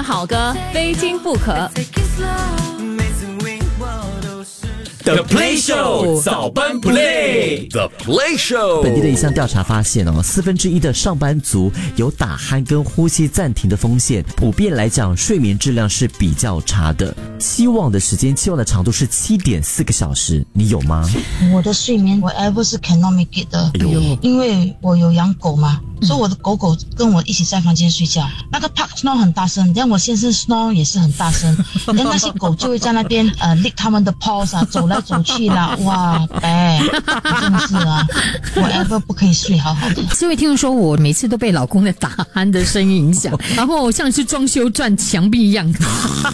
的好歌，非听不可。 The Play Show 早班 Play The Play Show。 本地的一项调查发现1/4的上班族有打鼾跟呼吸暂停的风险。普遍来讲，睡眠质量是比较差的。期望的长度是7.4个小时，你有吗？ 我的睡眠 whatever 是 cannot make it 的，因为我有养狗嘛，所以我的狗跟我一起在房间睡觉。那个 Park snore 很大声，但我先生 snore 也是很大声，那些狗就会在那边lick 他们的 paws 啊，走来走去啦，哇，真的是啊 ，whatever 不可以睡好好的。 这位听众说，我每次都被老公的打鼾的声音影响，然后像是装修转墙壁一样。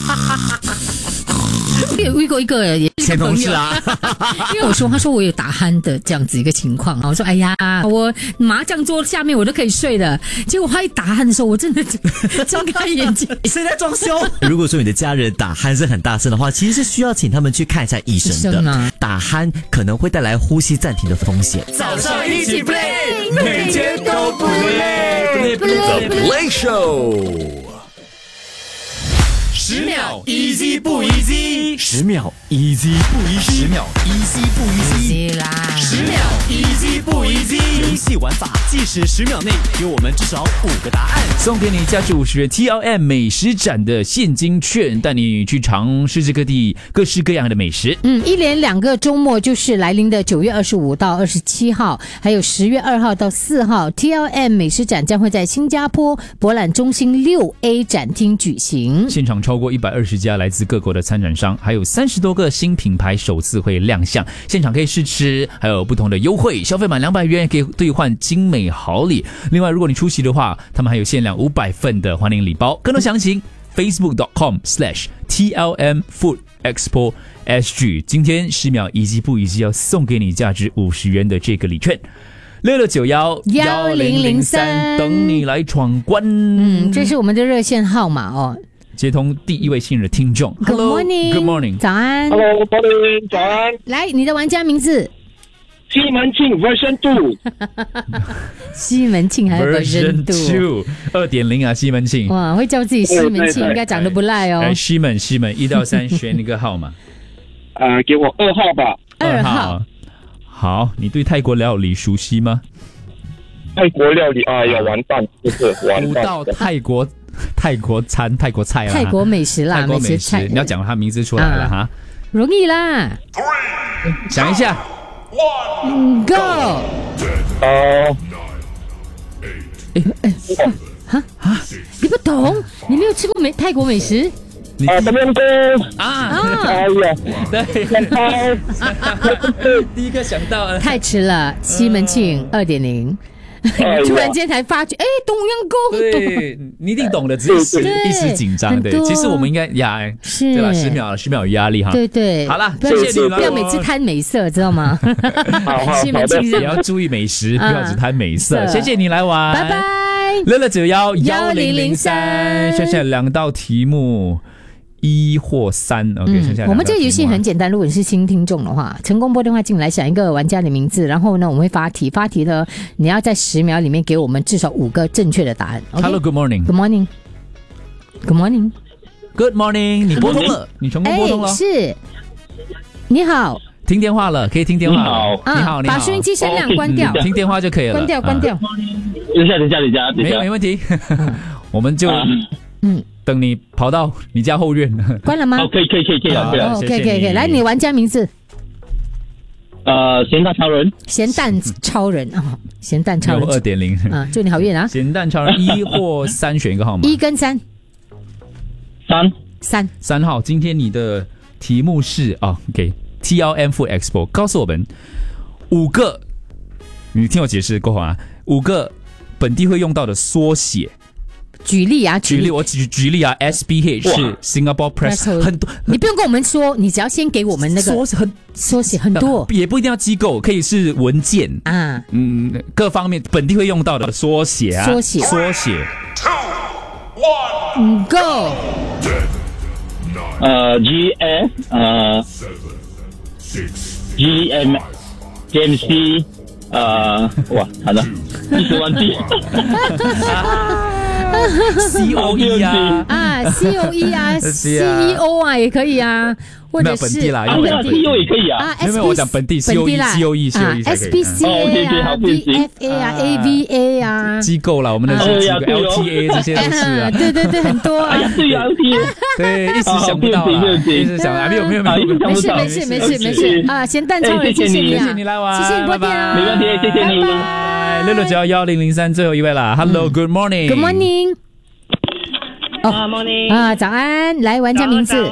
我有遇过一个前同事啊， 因为他说我有打鼾的这样子一个情况，我说哎呀，我麻将桌下面我都可以睡的，结果他一打鼾的时候，我真的睁开眼睛， 谁在装修？如果说你的家人打鼾是很大声的话，其实是需要请他们去看一下医生的。打鼾可能会带来呼吸暂停的风险。 早上一起 play， 每天都不累。 The Play Show。 10秒 easy 不 easy ？10秒 easy 不 easy？10秒 easy 不 easy 啦 ？10秒 easy 不 easy？ 游戏玩法，计时10秒内给我们至少5个答案， 送给你价值50元 TLM 美食展的现金券，带你去尝世界各地各式各样的美食。 一连2个周末就是来临的9月25到27号，还有10月2号到4号 ，TLM 美食展将会在新加坡博览中心6A 展厅举行。 现场超过120家来自各国的参展商，还有30多个新品牌首次会亮相，现场可以试吃，还有不同的优惠，消费满200元可以兑换精美好礼。另外，如果你出席的话，他们还有限量500份的欢迎礼包。更多详情 facebook.com/TLM Food Expo SG。今天10秒easy不easy要送给你价值50元的这个礼券。66911003等你来闯关。 这是我们的热线号码哦。 接通第一位信任的听众。 Good morning， Good morning， 早安。 Hello， morning， 早安。 来，你的玩家名字？ 西门庆 Version 2。 西门庆还有 Version 2 2.0 啊，西门庆。 哇，会叫自己西门庆，应该长得不赖哦。 来，西门1到3选一个号码。 给我2号吧。 2号。 好，你对泰国料理熟悉吗？ 泰国料理，哎呀，完蛋，就是完蛋。 5道泰国餐、泰国菜啦， 泰国美食啦， 泰国美食，你要讲他名字出来了哈， 容易啦。 想一下 ，Go。你不懂？你没有吃过泰国美食？ 怎么样哎呀，对，第一个想到了， 太迟了，西门庆2.0。突然间才发觉，冬阴功， 对，你一定懂的，只是一时紧张。对，其实我们应该是对吧？10秒有压力哈。 对， 好了，谢谢你了。 不要每次贪美色，知道吗？西门庆也要注意美食，不要只贪美色。谢谢你来玩， 拜拜。 66911003，剩下2道题目。1或3 OK， 剩下我们这个游戏很简单，如果你是新听众的话，成功拨电话进来，想一个玩家的名字，然后呢，我们会发题呢，你要在10秒里面给我们至少5个正确的答案。 Hello， Good morning， Good morning，Good morning，Good morning， 你拨通了，你成功拨通了。 是，你好， 听电话了，可以听电话了。你好， 把收音机声量关掉， 听电话就可以了。 关掉。 等一下， 没问题，我们就等你跑到你家后院。 关了吗？ 可以，可以， 来，你玩家名字？ 咸蛋超人。 咸蛋超人啊，咸蛋超人 2.0 啊，祝你好运啊！ 咸蛋超人1或3选一个号码。 1跟3。 3号。今天你的题目是给 TLM Food Expo， 告诉我们5个，你听我解释过后5个本地会用到的缩写。举例，我举例SBH 是 Singapore Press， 很多， 你不用跟我们说，你只要先给我们那个缩写很多， 也不一定要机构，可以是文件啊，各方面本地会用到的缩写啊，缩写。2、 1 ，Go。 GMC， 哇，惨了，一时忘记。 COE 啊 COE 啊是啊 CEO 啊也可以啊，或者没有本地是啦， 啊，对啊，CEO 也可以啊。 没有我讲本地 COE 才可以 SPCA 啊 VFA 啊 AVA 啊机构啦，我们的是几个 LTA 这些都是啊， 对很多啊哎。呀，对啊，LTA， 对，一时想不到啊，一时想没有， 没事啊，咸蛋超人，谢谢你啊， 谢谢你来玩， 谢谢你拨电啊， 没问题，谢谢你。 6691003最后一位啦 ，Hello Good morning Good morning， morning 啊，早安，来玩家名字，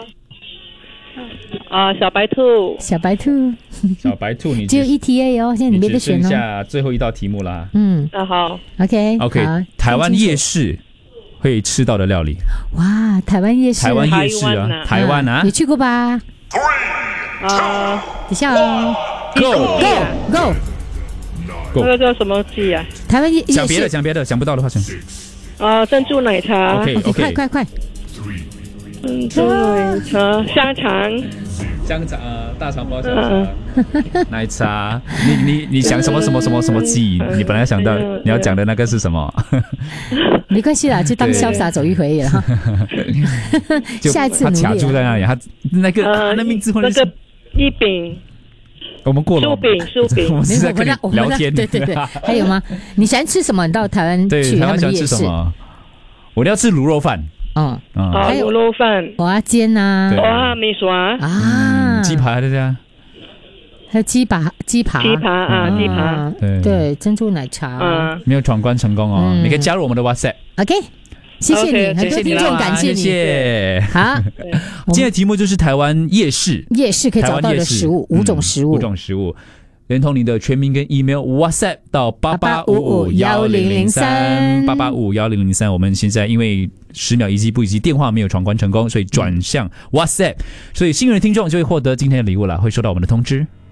小白兔， 小白兔， 小白兔，你只有 ETA 哦，现在你没得选只剩哦。 下最后一道题目啦。 好 OK， OK， 台湾夜市会吃到的料理， 哇，台湾夜市， 台湾夜市啊，台湾啊你去过吧？等一下哦 ，Go， 那个叫什么鸡啊？ 台湾夜市， 讲别的，想不到的话讲。 珍珠奶茶 OK， 快， 珍珠奶茶，香肠， 大肠包香肠，奶茶。你想什么鸡？你本来想到你要讲的那个是什么？ 没关系啦，就当潇洒走一回了哈。下一次他卡住在努力。 那里，他那个那名字或者那个一饼， 我们过了， 薯饼我们是在跟你聊天。 对，还有吗？你喜欢吃什么？你到台湾对， 去台湾喜欢他们的夜市。 吃什么？我要吃卤肉饭。 还有卤肉饭， 蚵仔煎呐， 哇，米刷， 鸡排对呀， 还有鸡扒， 鸡扒， 对，珍珠奶茶。 没有闯关成功哦，你可以加入我们的 WhatsApp。 OK， 谢谢你，很多听众感谢你。 谢谢。 好， 今天的题目就是台湾夜市可以找到的食物，5种食物。 连同你的全名跟 email WhatsApp 到88551003 88551003。我们现在因为10秒一击不一击电话没有闯关成功，所以转向 WhatsApp，所以幸运的听众就会获得今天的礼物了，会收到我们的通知。